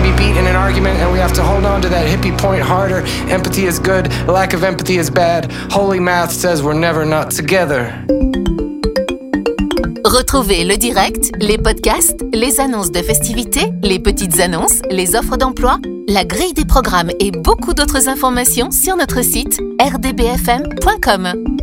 be beat in an argument and we have to hold on to that hippie point harder. Empathy is good, lack of empathy is bad. Holy math says we're never not together. Retrouvez le direct, les podcasts, les annonces de festivités, les petites annonces, les offres d'emploi, la grille des programmes et beaucoup d'autres informations sur notre site rdbfm.com.